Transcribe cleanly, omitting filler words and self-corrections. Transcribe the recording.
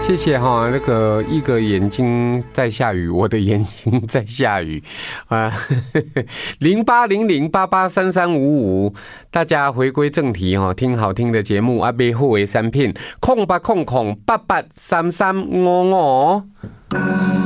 谢谢哈，那个一个眼睛在下雨，我的眼睛在下雨啊，0800883355，大家回归正题哈，听好听的节目啊，买好的产品，0800883355。